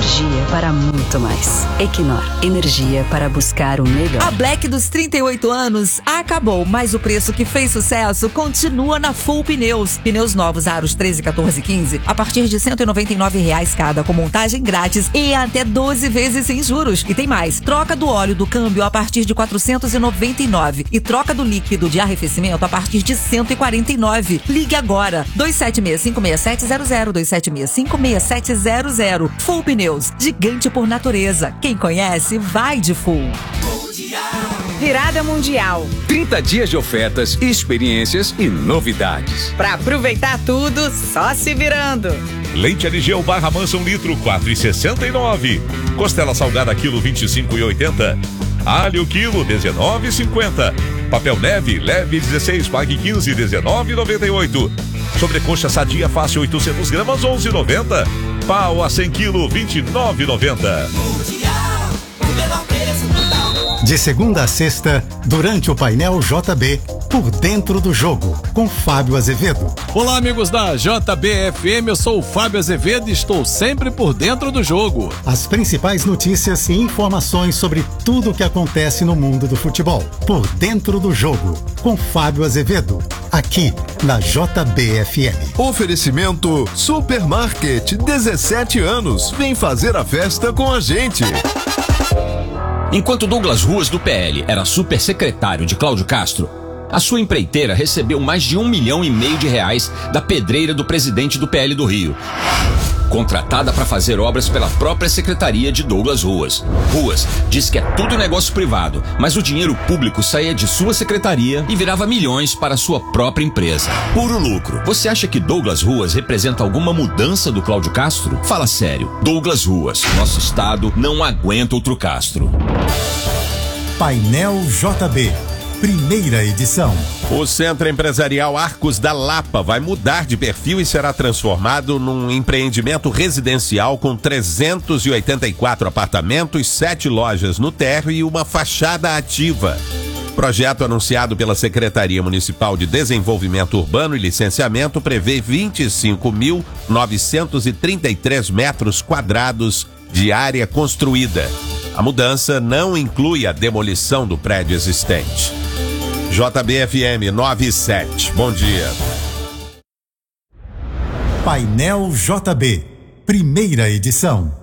energia para muito mais. Equinor, energia para buscar o melhor. A Black dos 38 anos acabou, mas o preço que fez sucesso continua na Full Pneus. Pneus novos aros 13, 14 e 15 a partir de R$ 199 cada, com montagem grátis e até 12 vezes sem juros. E tem mais, troca do óleo do câmbio a partir de R$ 499 e troca do líquido de arrefecimento a partir de R$ 149. Ligue agora, 27656700, 27656700. Full Pneus, gigante por natureza. Quem conhece, vai de Full. Virada Mundial. 30 dias de ofertas, experiências e novidades. Pra aproveitar tudo, só se virando. Leite Aligeu Barra Mansa 1 litro, 4,69. Costela salgada quilo, 25,80. Alho quilo, 19,50. Papel neve, leve 16, pague 15, 19,98. Sobrecoxa sadia fácil 800 gramas, 11,90. Pau a 100 kg, 29,90. De segunda a sexta, durante o painel JB, Por Dentro do Jogo, com Fábio Azevedo. Olá, amigos da JBFM, eu sou o Fábio Azevedo e estou sempre por dentro do jogo. As principais notícias e informações sobre tudo o que acontece no mundo do futebol. Por Dentro do Jogo, com Fábio Azevedo, aqui na JBFM. Oferecimento Supermarket, 17 anos, vem fazer a festa com a gente. Enquanto Douglas Ruas, do PL, era supersecretário de Cláudio Castro, a sua empreiteira recebeu mais de R$ 1,5 milhão da pedreira do presidente do PL do Rio, contratada para fazer obras pela própria secretaria de Douglas Ruas. Ruas diz que é tudo negócio privado, mas o dinheiro público saía de sua secretaria e virava milhões para sua própria empresa. Puro lucro. Você acha que Douglas Ruas representa alguma mudança do Cláudio Castro? Fala sério. Douglas Ruas. Nosso estado não aguenta outro Castro. Painel JB, primeira edição. O Centro Empresarial Arcos da Lapa vai mudar de perfil e será transformado num empreendimento residencial com 384 apartamentos, 7 lojas no térreo e uma fachada ativa. Projeto anunciado pela Secretaria Municipal de Desenvolvimento Urbano e Licenciamento prevê 25.933 metros quadrados de área construída. A mudança não inclui a demolição do prédio existente. JBFM 97. Bom dia. Painel JB, primeira edição.